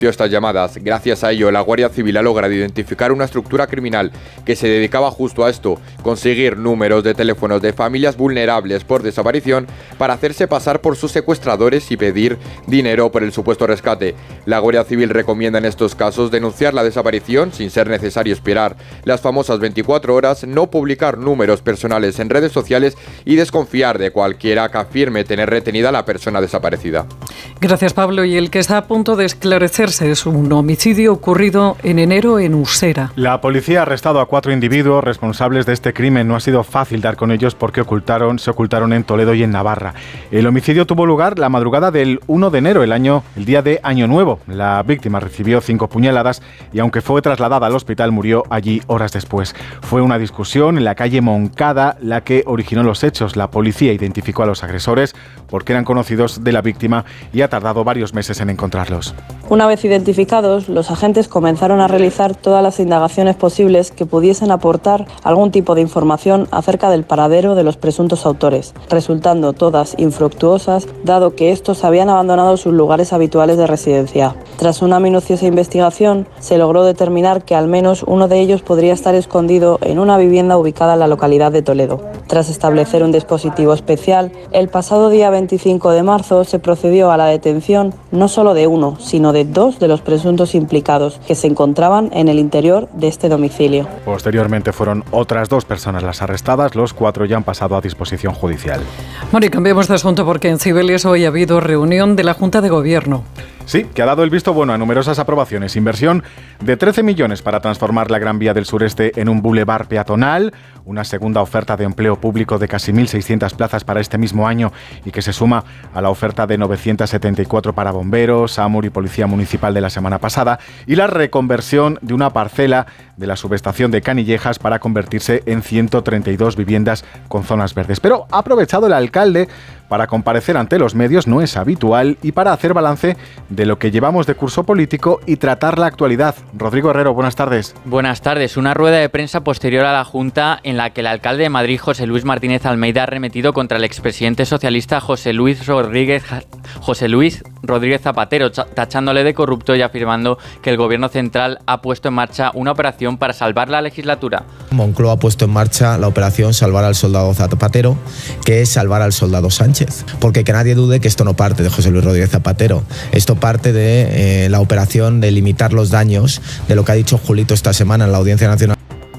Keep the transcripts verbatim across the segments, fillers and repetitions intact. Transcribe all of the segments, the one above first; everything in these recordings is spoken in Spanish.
estas llamadas. Gracias a ello, la Guardia Civil ha logrado identificar una estructura criminal que se dedicaba justo a esto, conseguir números de teléfonos de familias vulnerables por desaparición para hacerse pasar por sus secuestradores y pedir dinero por el supuesto rescate. La Guardia Civil recomienda en estos casos denunciar la desaparición sin ser necesario esperar las famosas veinticuatro horas, no publicar números personales en redes sociales y desconfiar de cualquiera que afirme tener retenida a la persona desaparecida. Gracias, Pablo. Y el que está a punto de esclarecerse es un homicidio ocurrido en enero en Usera. La policía ha arrestado a cuatro individuos responsables de este crimen. No ha sido fácil dar con ellos porque ocultaron, se ocultaron en Toledo y en Navarra. El homicidio tuvo lugar la madrugada del uno de enero, el año, el día de Año Nuevo. La víctima recibió cinco puñaladas y aunque fue trasladada al hospital, murió allí horas después. Fue una discusión en la calle Moncada la que originó los hechos. La policía identificó a los agresores porque eran conocidos de la víctima y ha tardado varios meses en encontrarlos. Una vez identificados, los agentes comenzaron a realizar todas las indagaciones posibles que pudiesen aportar algún tipo de información acerca del paradero de los presuntos autores, resultando todas infructuosas, dado que estos habían abandonado sus lugares habituales de residencia. Tras una minuciosa investigación, se logró determinar que al menos uno de ellos podría estar escondido en una vivienda ubicada en la localidad de Toledo. Tras establecer un dispositivo especial, el pasado día veinticinco de marzo se procedió a la detención no solo de uno, sino de dos de los presuntos implicados que se encontraban en el interior de este domicilio. Posteriormente fueron otras dos personas las arrestadas, los cuatro ya han pasado a disposición judicial. Bueno, y cambiemos de asunto porque en Cibeles hoy ha habido reunión de la Junta de Gobierno. Sí, que ha dado el visto bueno a numerosas aprobaciones. Inversión de trece millones para transformar la Gran Vía del Sureste en un bulevar peatonal, una segunda oferta de empleo público de casi mil seiscientas plazas para este mismo año y que se suma a la oferta de novecientas setenta y cuatro para bomberos, AMUR y Policía Municipal de la semana pasada, y la reconversión de una parcela de la subestación de Canillejas para convertirse en ciento treinta y dos viviendas con zonas verdes. Pero ha aprovechado el alcalde para comparecer ante los medios, no es habitual, y para hacer balance de lo que llevamos de curso político y tratar la actualidad. Rodrigo Herrero, buenas tardes. Buenas tardes. Una rueda de prensa posterior a la Junta en la que el alcalde de Madrid, José Luis Martínez Almeida, ha arremetido contra el expresidente socialista José Luis Rodríguez, José Luis Rodríguez Zapatero, tachándole de corrupto y afirmando que el gobierno central ha puesto en marcha una operación para salvar la legislatura. Moncloa ha puesto en marcha la operación Salvar al Soldado Zapatero, que es salvar al soldado Sánchez. Porque que nadie dude que esto no parte de José Luis Rodríguez Zapatero. Esto parte de eh, la operación de limitar los daños de lo que ha dicho Julito esta semana en la Audiencia Nacional.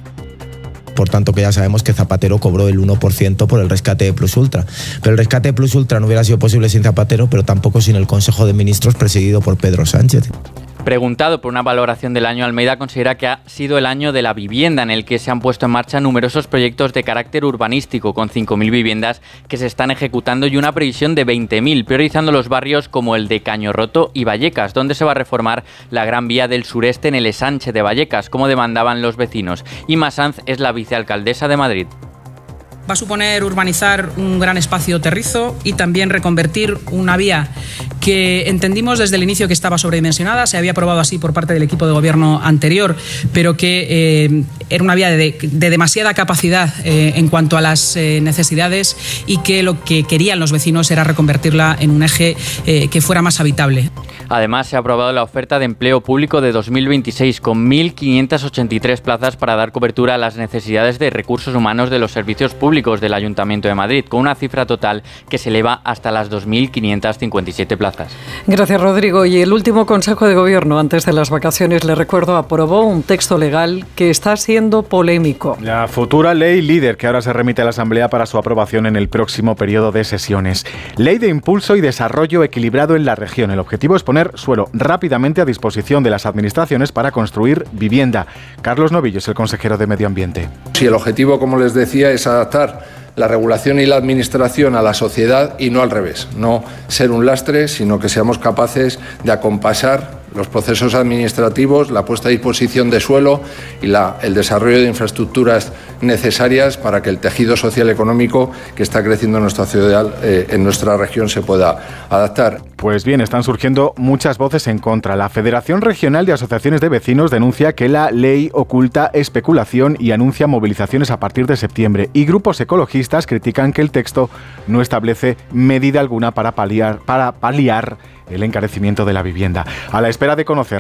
Por tanto, que ya sabemos que Zapatero cobró el uno por ciento por el rescate de Plus Ultra. Pero el rescate de Plus Ultra no hubiera sido posible sin Zapatero, pero tampoco sin el Consejo de Ministros presidido por Pedro Sánchez. Preguntado por una valoración del año, Almeida considera que ha sido el año de la vivienda en el que se han puesto en marcha numerosos proyectos de carácter urbanístico con cinco mil viviendas que se están ejecutando y una previsión de veinte mil, priorizando los barrios como el de Caño Roto y Vallecas, donde se va a reformar la Gran Vía del Sureste en el ensanche de Vallecas, como demandaban los vecinos. Inma Sanz es la vicealcaldesa de Madrid. Va a suponer urbanizar un gran espacio terrizo y también reconvertir una vía que entendimos desde el inicio que estaba sobredimensionada, se había aprobado así por parte del equipo de gobierno anterior, pero que eh, era una vía de, de demasiada capacidad eh, en cuanto a las eh, necesidades y que lo que querían los vecinos era reconvertirla en un eje eh, que fuera más habitable. Además, se ha aprobado la oferta de empleo público de dos mil veintiséis con mil quinientas ochenta y tres plazas para dar cobertura a las necesidades de recursos humanos de los servicios públicos del Ayuntamiento de Madrid, con una cifra total que se eleva hasta las dos mil quinientas cincuenta y siete plazas. Gracias, Rodrigo. Y el último Consejo de Gobierno antes de las vacaciones, le recuerdo, aprobó un texto legal que está siendo polémico. La futura ley líder que ahora se remite a la Asamblea para su aprobación en el próximo periodo de sesiones. Ley de impulso y desarrollo equilibrado en la región. El objetivo es poner suelo rápidamente a disposición de las administraciones para construir vivienda. Carlos Novillo es el consejero de Medio Ambiente. Si el objetivo, como les decía, es adaptar la regulación y la administración a la sociedad y no al revés, no ser un lastre, sino que seamos capaces de acompasar los procesos administrativos, la puesta a disposición de suelo y la, el desarrollo de infraestructuras necesarias para que el tejido social económico que está creciendo en nuestra ciudad, eh, en nuestra región, se pueda adaptar. Pues bien, están surgiendo muchas voces en contra. La Federación Regional de Asociaciones de Vecinos denuncia que la ley oculta especulación y anuncia movilizaciones a partir de septiembre. Y grupos ecologistas critican que el texto no establece medida alguna para paliar, para paliar el encarecimiento de la vivienda. A la espera de conocer